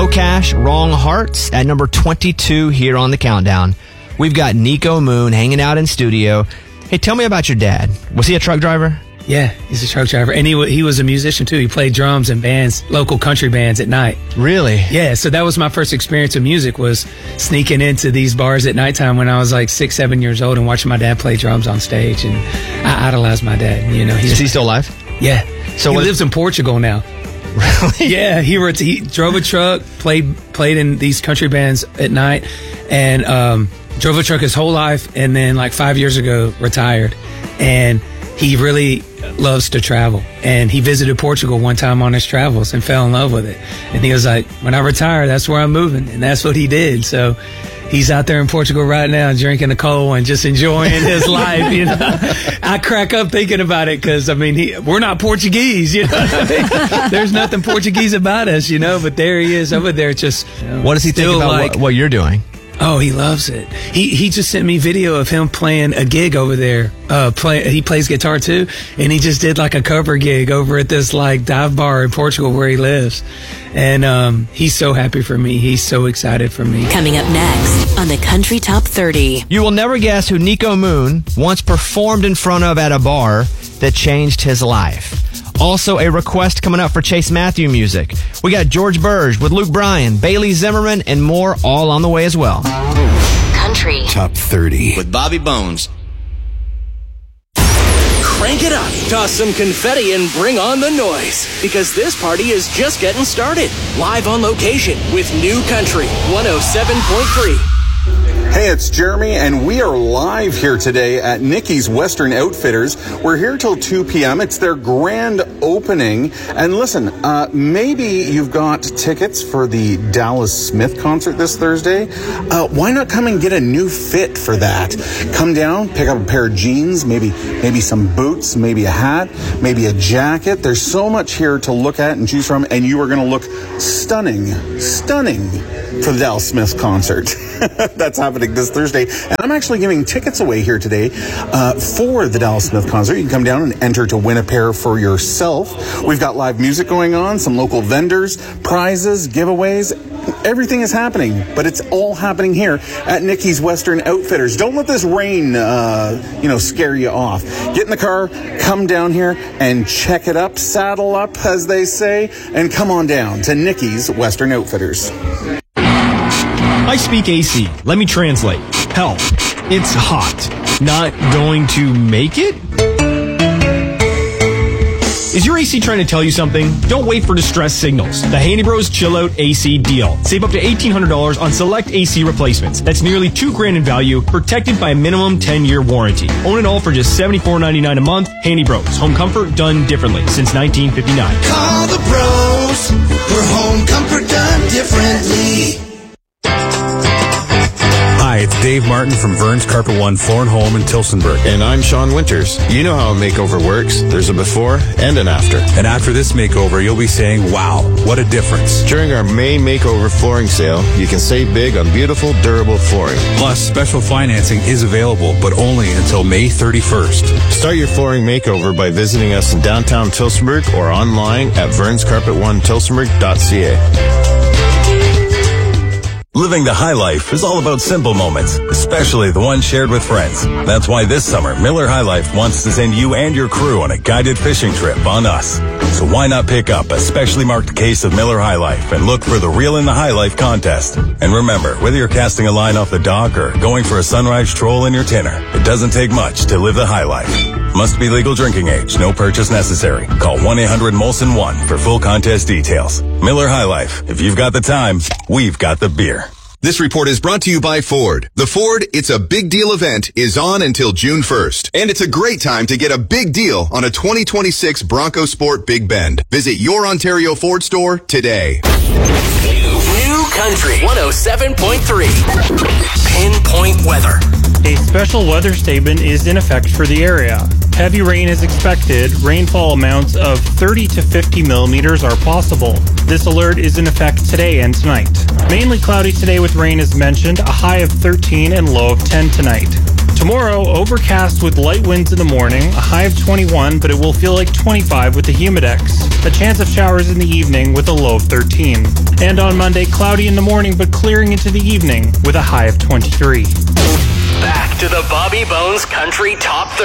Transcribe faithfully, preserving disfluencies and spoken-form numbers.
No Cash, Wrong Hearts at number twenty-two here on the countdown. We've got Nico Moon hanging out in studio. Hey, tell me about your dad. Was he a truck driver? Yeah, he's a truck driver. And he he was a musician, too. He played drums in bands, local country bands at night. Really? Yeah, so that was my first experience with music, was sneaking into these bars at nighttime when I was like six, seven years old and watching my dad play drums on stage. And I idolized my dad. You know, he's, Is he still alive? Yeah. So he what, lives in Portugal now. Really? Yeah, he, were, he drove a truck, played played in these country bands at night, and um, drove a truck his whole life, and then like five years ago retired. And he really loves to travel, and he visited Portugal one time on his travels and fell in love with it. And he was like, when I retire, that's where I'm moving. And that's what he did. So he's out there in Portugal right now drinking a cold and just enjoying his life. You know, I crack up thinking about it because, I mean, he, we're not Portuguese, you know what I mean? There's nothing Portuguese about us, you know, but there he is over there just, you know, what does he think about like, what, what you're doing? Oh, he loves it. He he just sent me video of him playing a gig over there. Uh, play, he plays guitar too, and he just did like a cover gig over at this like dive bar in Portugal where he lives. And um, he's so happy for me. He's so excited for me. Coming up next on the Country Top thirty. You will never guess who Nico Moon once performed in front of at a bar that changed his life. Also, a request coming up for Chase Matthew music. We got George Burge with Luke Bryan, Bailey Zimmerman, and more all on the way as well. Country Top thirty with Bobby Bones. Crank it up, toss some confetti, and bring on the noise. Because this party is just getting started. Live on location with New Country one oh seven point three. Hey, it's Jeremy, and we are live here today at Nicky's Western Outfitters. We're here till two p.m. It's their grand opening. And listen, uh, maybe you've got tickets for the Dallas Smith concert this Thursday. Uh, why not come and get a new fit for that? Come down, pick up a pair of jeans, maybe maybe some boots, maybe a hat, maybe a jacket. There's so much here to look at and choose from, and you are going to look stunning, stunning for the Dallas Smith concert. That's happening this Thursday. And I'm actually giving tickets away here today uh, for the Dallas Smith concert. You can come down and enter to win a pair for yourself. We've got live music going on, some local vendors, prizes, giveaways. Everything is happening, but it's all happening here at Nicky's Western Outfitters. Don't let this rain, uh, you know, scare you off. Get in the car, come down here and check it up, saddle up, as they say, and come on down to Nicky's Western Outfitters. I speak A C. Let me translate. Hell, it's hot. Not going to make it? Is your A C trying to tell you something? Don't wait for distress signals. The Handy Bros Chill Out A C deal. Save up to eighteen hundred dollars on select A C replacements. That's nearly two grand in value, protected by a minimum ten-year warranty. Own it all for just seventy-four ninety-nine a month. Handy Bros. Home comfort done differently since nineteen fifty-nine. Call the pros for home comfort done differently. Hi, it's Dave Martin from Vern's Carpet One Floor and Home in Tilsonburg. And I'm Sean Winters. You know how a makeover works. There's a before and an after. And after this makeover, you'll be saying, wow, what a difference. During our May Makeover flooring sale, you can save big on beautiful, durable flooring. Plus, special financing is available, but only until May thirty-first. Start your flooring makeover by visiting us in downtown Tilsonburg or online at verns carpet one tilsonburg dot c a. Living the high life is all about simple moments, especially the ones shared with friends. That's why this summer, Miller High Life wants to send you and your crew on a guided fishing trip on us. So why not pick up a specially marked case of Miller High Life and look for the Reel in the High Life contest. And remember, whether you're casting a line off the dock or going for a sunrise stroll in your tinner, it doesn't take much to live the high life. Must be legal drinking age. No purchase necessary. Call one eight hundred molson one for full contest details. Miller High Life. If you've got the time, we've got the beer. This report is brought to you by Ford. The Ford It's a Big Deal event is on until June first. And it's a great time to get a big deal on a twenty twenty-six Bronco Sport Big Bend. Visit your Ontario Ford store today. New Country one oh seven point three. Pinpoint weather. A special weather statement is in effect for the area. Heavy rain is expected. Rainfall amounts of thirty to fifty millimeters are possible. This alert is in effect today and tonight. Mainly cloudy today with rain as mentioned, a high of thirteen and low of ten tonight. Tomorrow, overcast with light winds in the morning, a high of twenty-one, but it will feel like twenty-five with the humidex. A chance of showers in the evening with a low of thirteen. And on Monday, cloudy in the morning, but clearing into the evening with a high of twenty-three. Back to the Bobby Bones Country Top thirty.